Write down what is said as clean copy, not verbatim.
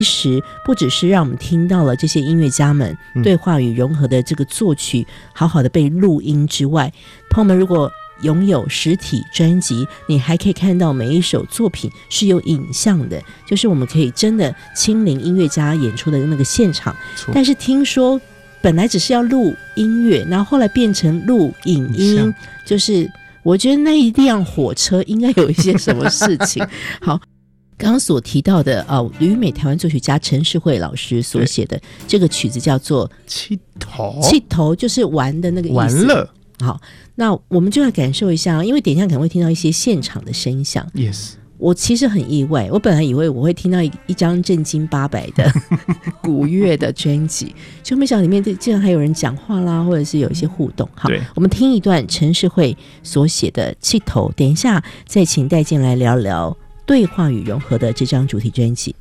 其实不只是让我们听到了这些音乐家们对话语融合的这个作曲好好的被录音之外，朋友们如果拥有实体专辑，你还可以看到每一首作品是有影像的，就是我们可以真的亲临音乐家演出的那个现场。但是听说本来只是要录音乐，然后后来变成录影音，就是我觉得那一辆火车应该有一些什么事情。好，刚刚所提到的旅美台湾作曲家陈世慧老师所写的这个曲子叫做气头， 气头就是玩的那个意思，玩乐。好，那我们就来感受一下，因为等一下可能会听到一些现场的声响。 Yes， 我其实很意外，我本来以为我会听到一张正经800的古乐的专辑，就没想到里面竟然还有人讲话啦，或者是有一些互动。好，我们听一段陈世慧所写的气头，等一下再请戴健来聊聊对话与融合的这张主题专辑。